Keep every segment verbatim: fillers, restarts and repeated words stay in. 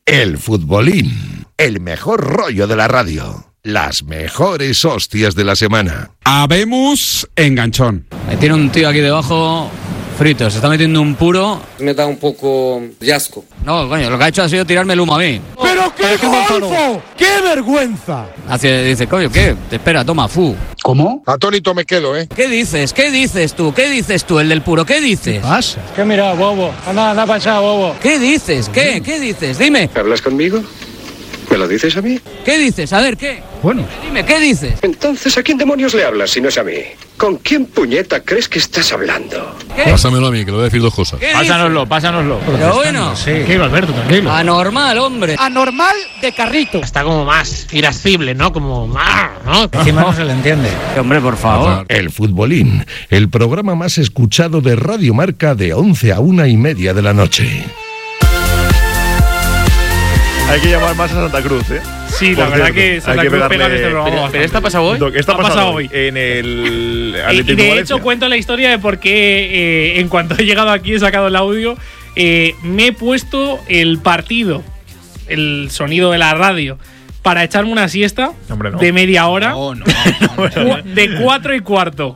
El futbolín, el mejor rollo de la radio. Las mejores hostias de la semana. Habemos enganchón. Me tiene un tío aquí debajo frito, se está metiendo un puro. Me da un poco de asco. No, coño, lo que ha hecho ha sido tirarme el humo a mí. ¡Pero qué golfo! ¡Qué vergüenza! Así dice, coño, ¿qué? Te espera, toma, fu. ¿Cómo? Atónito me quedo, ¿eh? ¿Qué dices? ¿Qué dices tú? ¿Qué dices tú, el del puro? ¿Qué dices? ¿Qué pasa? ¿Qué mira, bobo? Anda, anda para allá, bobo. ¿Qué dices? ¿Qué? ¿Qué dices? Dime. ¿Hablas conmigo? ¿Me lo dices a mí? ¿Qué dices? A ver, ¿qué? Bueno. Dime, ¿qué dices? Entonces, ¿a quién demonios le hablas si no es a mí? ¿Con quién puñeta crees que estás hablando? ¿Qué? Pásamelo a mí, que le voy a decir dos cosas. Pásanoslo, pásanoslo. Pero bueno. Sí. ¿Qué, Alberto? Tranquilo. Anormal, hombre. Anormal de carrito. Está como más irascible, ¿no? Como más, ¿no? Encima no se le entiende. Hombre, por favor. El futbolín, el programa más escuchado de Radio Marca de once a una y media de la noche. Hay que llamar más a Santa Cruz, ¿eh? Sí, la Por verdad cierto, que Santa hay que Cruz pegarle- pega en este programa. Pero, pero esta pasa hoy. Doc, ¿Esta Ha ha pasado, pasado hoy? hoy. En el Y, Atlético y de Valencia. hecho cuento la historia de por qué eh, en cuanto he llegado aquí he sacado el audio, eh, me he puesto el partido, el sonido de la radio, para echarme una siesta Hombre, no. de media hora. No, no, no, no. Cu- de cuatro y cuarto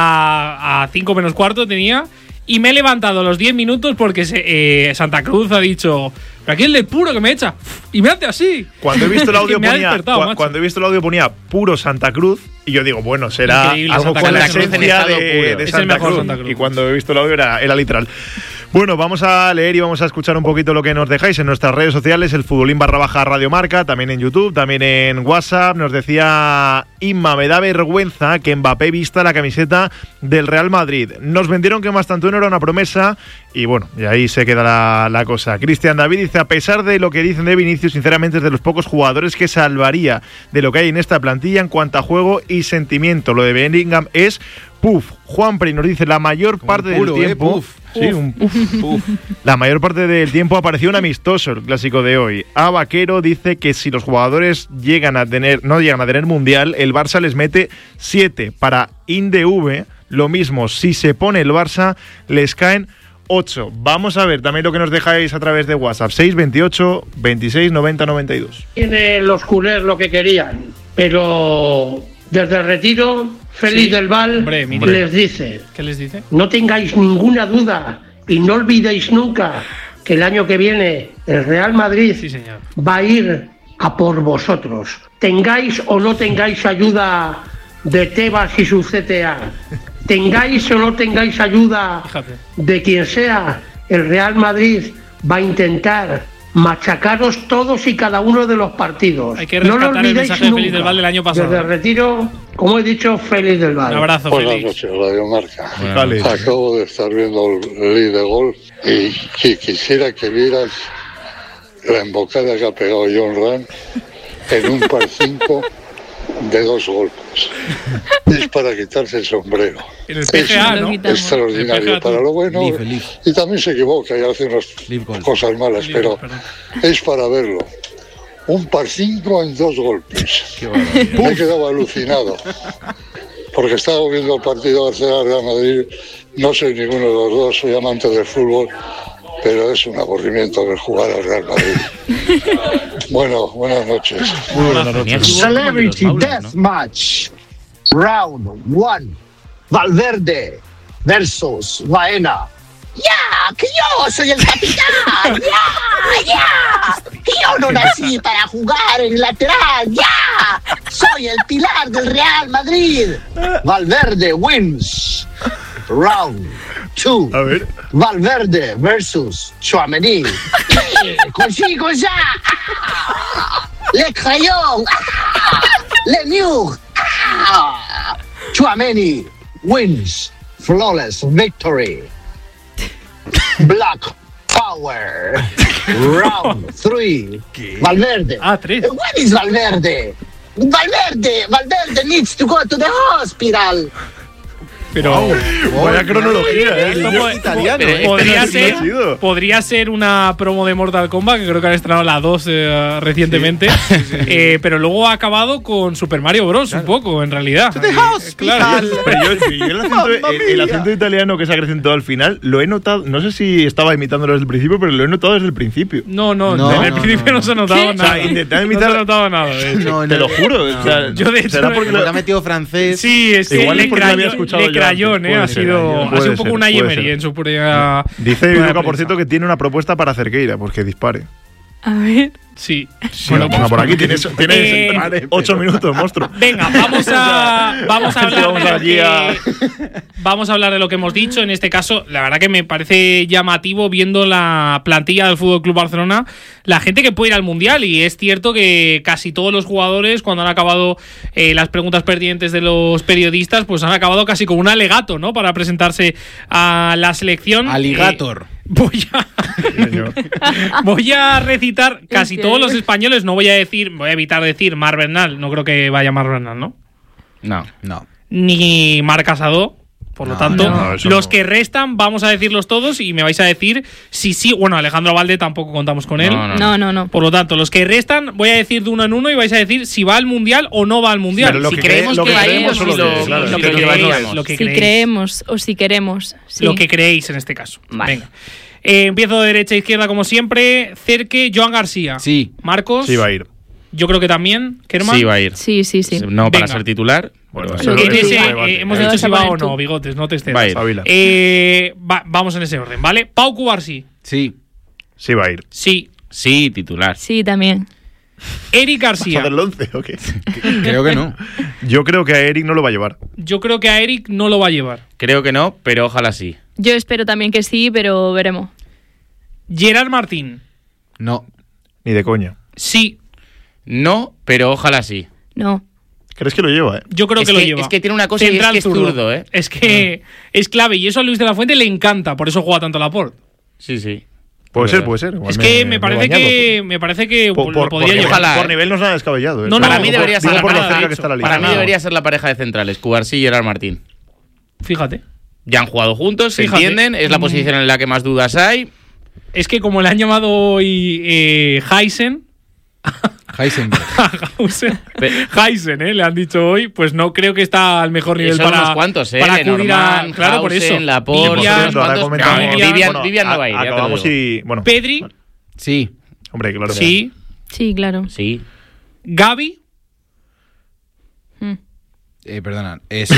a, a cinco menos cuarto tenía. Y me he levantado los diez minutos porque se- eh, Santa Cruz ha dicho: "Pero aquí el del puro que me echa". Y me hace así. Cuando he visto el audio Me ha ponía despertado, cua- macho. cuando he visto el audio ponía puro Santa Cruz y yo digo, bueno, será Increíble, algo Santa con Cruz la es un esencia estado de, puro. de Es el Santa, mejor Cruz. Santa Cruz. Y cuando he visto el audio era, era literal. Bueno, vamos a leer y vamos a escuchar un poquito lo que nos dejáis en nuestras redes sociales, el futbolín barra baja Radio Marca, también en YouTube, también en WhatsApp. Nos decía Inma, me da vergüenza que Mbappé vista la camiseta del Real Madrid. Nos vendieron que Mastantuono era una promesa y bueno, y ahí se queda la, la cosa. Cristian David dice, a pesar de lo que dicen de Vinicius, sinceramente es de los pocos jugadores que salvaría de lo que hay en esta plantilla en cuanto a juego y sentimiento. Lo de Bellingham es puf. Juanpri nos dice, la mayor parte puro, del eh, tiempo... puf. Sí, un puf, puf. La mayor parte del tiempo apareció un amistoso, el clásico de hoy. A Vaquero dice que si los jugadores llegan a tener, no llegan a tener mundial, el Barça les mete siete. Para INDV, lo mismo, si se pone el Barça, les caen ocho. Vamos a ver también lo que nos dejáis a través de WhatsApp. seis veintiocho veintiséis noventa noventa y dos. Tienen los culés lo que querían, pero desde el retiro, Félix Sí. del Val Hombre, mire. les dice: ¿Qué les dice? no tengáis ninguna duda y no olvidéis nunca que el año que viene el Real Madrid Sí, señor. va a ir a por vosotros. Tengáis o no tengáis ayuda de Tebas y su C T A, tengáis o no tengáis ayuda Fíjate. de quien sea, el Real Madrid va a intentar machacaros todos y cada uno de los partidos. Hay que no lo rescatar el olvidéis mensaje de Félix nunca. del Val del año pasado. Desde el retiro, como he dicho, Félix del Val. Un abrazo, Buenas Félix. noches, Radio Marca. Vale. Acabo de estar viendo el lead de gol y que quisiera que vieras la embocada que ha pegado John Ram en un par cinco de dos golpes. Es para quitarse el sombrero. En el P G A, ¿no? Extraordinario El P G A, para lo bueno. Leaf, Leaf. Y también se equivoca y hace unas Leaf goal. cosas malas, Leaf, pero perdón. es para verlo. Un par cinco en dos golpes. Me he quedado alucinado. Porque estaba viendo el partido Barcelona-Real Madrid. No soy ninguno de los dos, soy amante del fútbol, pero es un aburrimiento ver jugar al Real Madrid. Bueno, buenas noches. Muy buenas noches. Celebrity Deathmatch. Round one. Valverde versus Baena. ¡Ya! ¡Que yo soy el capitán! ¡Ya! ¡Ya! ¡Que yo no nací para jugar en lateral! ¡Ya! ¡Soy el pilar del Real Madrid! Valverde wins. Round two. A ver. Valverde versus Tchouaméni. ¡Eh! ¡Consigo ya! ¡Ah! ¡Le crayon! ¡Ah! ¡Le Mur! ¡Ah! Tchouaméni wins. Flawless victory. Black Power. Round three. Valverde. Ah, tres. What is Valverde? Valverde. Valverde needs to go to the hospital. Pero wow, vaya cronología, ¿eh? Esto po- italiano, po- ¿eh? podría, Este ser, ha sido. podría ser una promo de Mortal Kombat, que creo que han estrenado la dos eh, recientemente. Sí. Sí, sí, sí. Eh, pero luego ha acabado con Super Mario Bros. Claro. Un poco, en realidad. Eh, claro. Pero yo, yo el, acento, el, el acento italiano que se acrecentó al final lo he notado. No sé si estaba imitándolo desde el principio, pero lo he notado desde el principio. No, no, no desde el no, principio no, no se ha notado ¿Qué? nada. O sea, intenté imitar. No se ha notado nada. De hecho. No, te lo juro. No, o sea, yo de hecho será porque lo ha metido francés. Sí, es que igual le es porque lo había escuchado de crayón, eh, ha sido, ha sido un poco una Yemery en su pura. Dice Luca, por cierto, que tiene una propuesta para Cerqueira, pues que dispare. A ver. Sí. sí bueno, pues por aquí tienes, tienes eh, ocho minutos, monstruo. Venga, vamos a vamos a hablar vamos, de lo allí que, a... vamos a hablar de lo que hemos dicho. En este caso, la verdad que me parece llamativo viendo la plantilla del F C Barcelona, la gente que puede ir al Mundial, y es cierto que casi todos los jugadores, cuando han acabado eh, las preguntas pertinentes de los periodistas, pues han acabado casi con un alegato, ¿no? Para presentarse a la selección. Alligator. Eh, Voy a, voy a recitar casi todos los españoles. No voy a decir, voy a evitar decir Marc Bernal. No creo que vaya Marc Bernal, ¿no? No, no. Ni Marc Casado. Por lo no, tanto, no, los no. que restan, vamos a decirlos todos y me vais a decir si sí. Bueno, Alejandro Valde tampoco contamos con él. No, no, no. no, no. Por lo tanto, los que restan, voy a decir de uno en uno y vais a decir si va al Mundial o no va al Mundial. Pero lo si que creemos cre- que lo va que a ir o creemos si o lo lo, que- claro, lo lo que que creéis. creemos. Lo que si creéis. creemos o si queremos. Sí. Lo que creéis en este caso. Vale. Venga. Eh, empiezo de derecha a izquierda como siempre. Cerque, Joan García. Sí. Marcos. Sí, va a ir. Yo creo que también. Kerman. Sí, va a ir. Sí, sí, sí. No para Venga. ser titular. Bueno, pero eso Lo es que lo En que ese, se eh, debate. hemos Lo dicho vas si a va poner o no, tú. bigotes, no te Va a excedas. ir. Espabila. Eh, va- vamos en ese orden, ¿vale? Pau Cubarsí. Sí. Sí, va a ir. Sí. Sí, titular. Sí, también. Eric ¿Vas a García. hacer el once o qué? Creo que no. Yo creo que a Eric no lo va a llevar. Yo creo que a Eric no lo va a llevar. Creo que no, pero ojalá sí. Yo espero también que sí, pero veremos. Gerard Martín. No. Ni de coña. Sí. No, pero ojalá sí. No. ¿Crees que lo lleva, eh? Yo creo Es que, lo que- lleva. es que tiene una cosa y es Central que es zurdo, ¿eh? Es que es clave y eso a Luis de la Fuente le encanta, por eso juega tanto Laporte. Sí, sí. Puede Es ser, verdad. puede ser. Igual Es que me parece bañado. que me parece que Por, lo por, podría por, llevar. Ojalá, por eh. nivel no es nada descabellado. ¿eh? No, O sea, no, Para mí digo debería por- ser digo la por lo pareja, cerca de que está la hecho. liga. Para mí nada. debería ser la pareja de centrales, Cubarsí y Gerard Martín. Fíjate. Ya han jugado juntos, se Fíjate. entienden, es la Mm. posición en la que más dudas hay. Es que como le han llamado hoy eh, Heisen, Heisenberg. Hausen, Pe- Heisen, eh, le han dicho hoy, pues no creo que está al mejor nivel Son para unos cuantos, ¿eh? para acudir a Lenormand, claro por Hausen, eso. Laporte, Por Vivian, cierto, ahora ¿cuántos? comentamos. No, Vivian- Vivian, Vivian no va a ir, ya te lo Acabamos digo. y. Bueno. Pedri, Sí. Hombre, claro. sí, Sí, claro. Sí. Gavi, Mm. Eh, perdona. Eh, sí.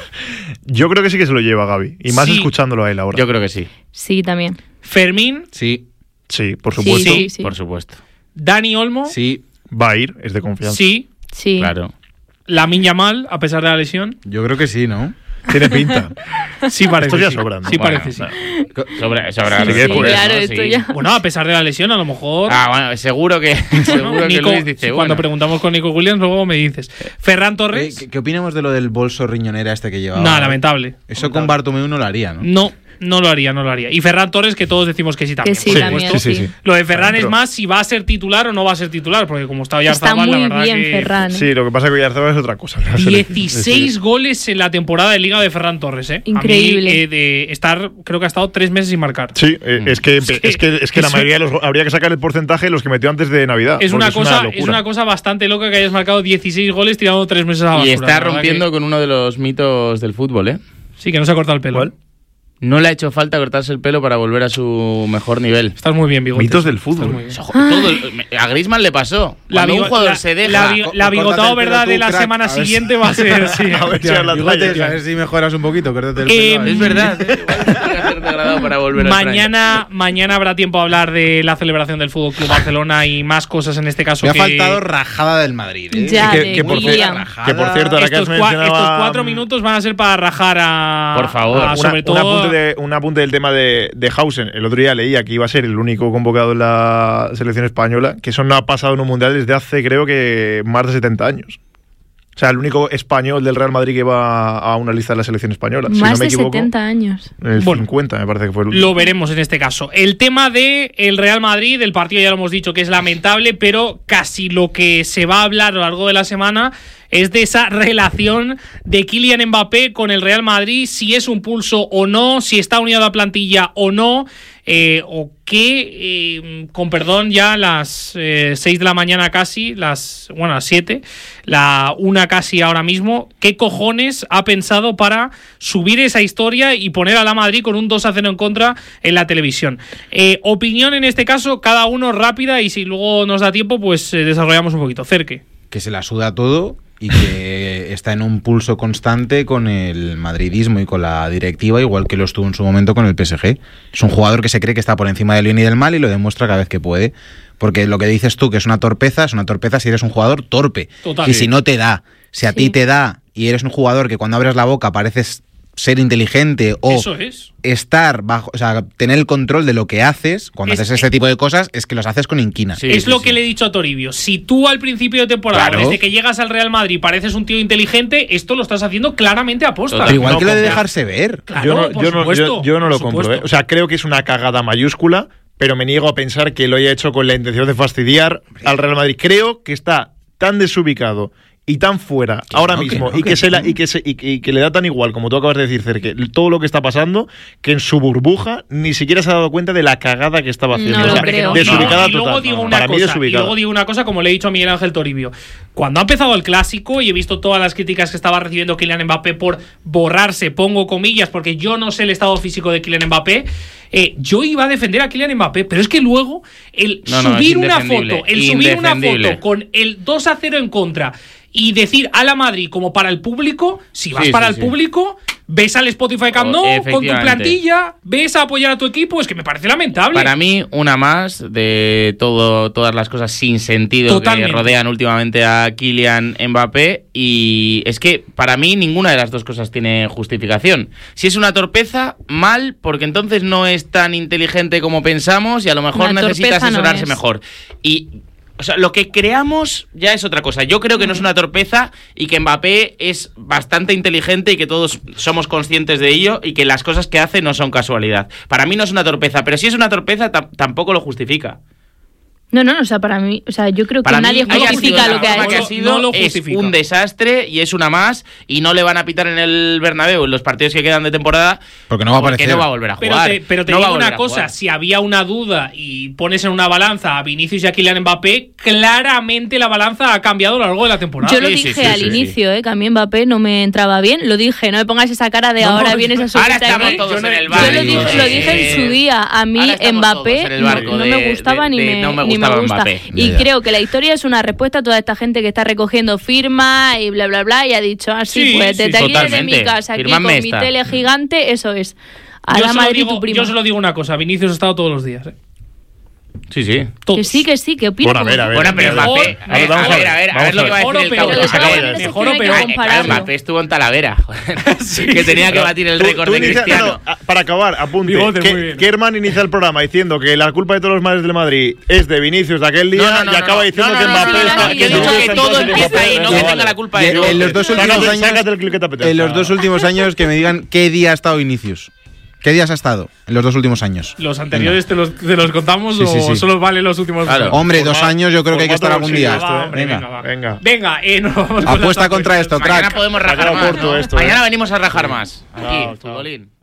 Yo creo que sí que se lo lleva Gaby. Y más Sí. escuchándolo a él ahora. Yo creo que sí. Sí, también. Fermín, Sí. Sí, por Sí, supuesto. sí, sí. Por supuesto. Dani Olmo, Sí. Va a ir, es de confianza. sí, Sí. Claro. Lamine Yamal, a pesar de la lesión, Yo creo que sí, ¿no? Tiene pinta. sí parece. Estos ya sí. sobran, ¿no? Sí Bueno, parece, sí. Sobra, sobra Sí, los sí, goles, claro, ¿no? esto Sí. ya. Bueno, a pesar de la lesión, a lo mejor. Ah, bueno, seguro que, seguro que Nico, Luis dice, cuando bueno. preguntamos con Nico Williams, luego me dices. Ferran Eh, Torres, ¿Qué, qué opinamos de lo del bolso riñonera este que llevaba? no, lamentable. Eso con Bartomeu no lo haría, ¿no? No, no lo haría, no lo haría. Y Ferran Torres, que todos decimos que sí también. Que sí, por también, supuesto. sí, sí, sí. Lo de Ferran Dentro. es más si va a ser titular o no va a ser titular, porque como está Está Oyarzabal, la muy verdad bien, que Ferran. ¿eh? Sí, lo que pasa es que Oyarzabal es otra cosa. dieciséis goles en la temporada de Liga de Ferran Torres, ¿eh? Increíble. A mí, eh, de estar, creo que ha estado tres meses sin marcar. Sí, eh, es que, que- es que, es que la eso- mayoría de los. Habría que sacar el porcentaje de los que metió antes de Navidad. Es porque una, cosa, locura. es una cosa bastante loca que hayas marcado dieciséis goles tirando tres meses a la basura. Y está la verdad rompiendo que- con uno de los mitos del fútbol, ¿eh? Sí, que no se ha cortado el pelo. ¿Cuál? No le ha hecho falta cortarse el pelo para volver a su mejor nivel. Estás muy bien, Bigotes. Mitos del Estás muy fútbol. bien. Ojo, todo el- a Griezmann le pasó. La, Cuando un bigo- jugador la- se deja. la, bigo- la Córtate bigotado el pelo verdad tú, de la crack, semana a ver si- siguiente va a ser. Sí. A ver si a las Bigotes, tallas. a ver si mejoras un poquito, córtate el Eh, pelo. Es verdad, ¿eh? Igual tiene que ser degradado para volver al Mañana, mañana habrá tiempo a hablar de la celebración del Fútbol Club Barcelona y más cosas en este caso. Me ha que faltado rajada del Madrid. ¿eh? Ya, que, de que por William. cierto, que por cierto, ahora que has estos, cua- mencionado. estos a- cuatro minutos van a ser para rajar a. Por favor. a Una- sobre un, todo. apunte de, un apunte del tema de, de Hausen. El otro día leía que iba a ser el único convocado en la selección española, que eso no ha pasado en un mundial desde hace, creo que, más de setenta años. O sea, el único español del Real Madrid que va a una lista de la selección española. Si Más no me de equivoco, setenta años. en el Bueno, cincuenta, me parece que fue el último. Lo veremos en este caso. El tema de el Real Madrid, el partido ya lo hemos dicho que es lamentable, pero casi lo que se va a hablar a lo largo de la semana es de esa relación de Kylian Mbappé con el Real Madrid, si es un pulso o no, si está unido a la plantilla o no, eh, o qué, eh, con perdón, ya las eh, seis de la mañana casi, las bueno, las siete, la una casi ahora mismo, ¿qué cojones ha pensado para subir esa historia y poner a la Madrid con un dos a cero en contra en la televisión? Eh, opinión en este caso, cada uno rápida, y si luego nos da tiempo, pues eh, desarrollamos un poquito. Cerque. Que se la suda todo y que está en un pulso constante con el madridismo y con la directiva, igual que lo estuvo en su momento con el P S G. Es un jugador que se cree que está por encima del bien y del mal y lo demuestra cada vez que puede. Porque lo que dices tú, que es una torpeza, es una torpeza si eres un jugador torpe. Total. Y si no te da, si a sí. ti te da y eres un jugador que cuando abres la boca pareces ser inteligente o Eso es. estar bajo, o sea, tener el control de lo que haces cuando Es- haces este tipo de cosas, es que los haces con inquina. Sí, es sí, lo sí. que le he dicho a Toribio. Si tú al principio de temporada, Claro. desde que llegas al Real Madrid, pareces un tío inteligente, esto lo estás haciendo claramente a posta. Pero igual No, que lo de compra. dejarse ver. Claro, yo no, por yo no, supuesto, yo, yo no lo por compro. supuesto. ¿eh? O sea, creo que es una cagada mayúscula, pero me niego a pensar que lo haya hecho con la intención de fastidiar al Real Madrid. Creo que está tan desubicado y tan fuera Que ahora no, que mismo no, y, que que se la, no. y, que se, y, que- y que le da tan igual, como tú acabas de decir, Cerque, todo lo que está pasando, que en su burbuja ni siquiera se ha dado cuenta de la cagada que estaba haciendo. No O lo sea, creo. desubicada y luego total. digo No, no, una para mí cosa, y desubicada. luego digo una cosa, como le he dicho a Miguel Ángel Toribio. Cuando ha empezado el clásico y he visto todas las críticas que estaba recibiendo Kylian Mbappé por borrarse, pongo comillas, porque yo no sé el estado físico de Kylian Mbappé, eh, yo iba a defender a Kylian Mbappé, pero es que luego el No, no, subir es una indefendible, foto, el subir una indefendible. foto con el dos a cero en contra y decir a la Madrid como para el público, si vas Sí, para sí, el sí. público, ves al Spotify Camp Oh, Nou con tu efectivamente. plantilla, ves a apoyar a tu equipo, es que me parece lamentable. Para mí, una más de todo, todas las cosas sin sentido Totalmente. que rodean últimamente a Kylian Mbappé. Y es que para mí ninguna de las dos cosas tiene justificación. Si es una torpeza, mal, porque entonces no es tan inteligente como pensamos y a lo mejor Una necesita torpeza no asesorarse es. mejor. Y o sea, lo que creamos ya es otra cosa. Yo creo que no es una torpeza y que Mbappé es bastante inteligente y que todos somos conscientes de ello y que las cosas que hace no son casualidad. Para mí no es una torpeza, pero si es una torpeza tam- tampoco lo justifica. No, no, o sea, para mí, o sea, yo creo que Para nadie mí haya justifica sido lo que la ha forma que ha hecho. sido, No lo es justifica. un desastre y es una más y no le van a pitar en el Bernabéu en los partidos que quedan de temporada Porque no va a porque aparecer. no va a volver a Pero jugar. te, pero te No va a digo volver una a cosa, jugar. si había una duda y pones en una balanza a Vinicius y a Kylian Mbappé, claramente la balanza ha cambiado a lo largo de la temporada. Yo lo Sí, sí, dije sí, al sí, inicio, Eh, que a mí Mbappé no me entraba bien. Lo dije, no me pongas esa cara de No, ahora no, vienes a Ahora subirte estamos aquí. todos Yo no- en el yo barco. Yo lo dije, lo dije en su día. A mí Ahora estamos Mbappé todos en el no, barco no de- me gustaba de- ni, de me, no me ni me gustaba gusta. Mbappé. Y Ya, ya. creo que la historia es una respuesta a toda esta gente que está recogiendo firmas y bla, bla, bla. Y ha dicho así, Sí, pues sí, desde aquí, desde mi totalmente. casa, aquí Firmadme con mi esta. tele gigante, eso es. A yo, la solo Madrid digo, tu prima. yo solo digo una cosa, Vinicius ha estado todos los días. ¿eh? Sí, sí. Todos. Que sí, que sí, que opino. Bueno, a ver, a ver. Bueno, pero Mejor- Mbappé, a ver, a vamos ver, a ver, a ver, a vamos ver lo a que va a ver. decir el Mejor o cabrón. peor, que acaba de mejor o decir. mejor o no hay que peor. Ah, compararlo. claro, Mbappé estuvo en Talavera, joder. que tenía que batir el Tú- récord tú de inicia- Cristiano. no, no, a- para acabar, apunte. Bigote, muy que, bien. Kerman inicia el programa diciendo que la culpa de todos los males del Madrid es de Vinicius de aquel día No, no, no, y acaba no, diciendo no, que no, Mbappé no, no, está. no, que he no, dicho no, que no, todo no, empieza ahí, no que no, tenga la culpa Y de en- en los dos últimos Sácate, años, sácate el clic que te apetezca. en los dos últimos años que me digan qué día ha estado Vinicius. ¿Qué días ha estado en los dos últimos años? ¿Los anteriores te los, te los contamos Sí, sí, o sí. solo vale los últimos? Claro. dos? Hombre, dos Formato- años yo creo que hay que estar formato algún día. bolsillo, Va, hombre, Venga. venga, va. Venga. Venga, eh, nos vamos con Apuesta las contra apuestas. esto, Mañana crack. podemos Ha rajar quedado más, corto ¿no? esto, ¿eh? Mañana venimos a rajar más. Aquí, Chao, chao. futbolín.